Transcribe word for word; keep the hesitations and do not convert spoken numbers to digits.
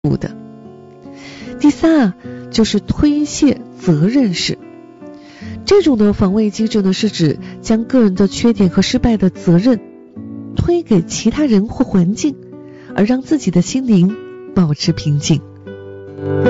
误的。第三啊，就是推卸责任式。这种的防卫机制呢，是指将个人的缺点和失败的责任推给其他人或环境，而让自己的心灵保持平静。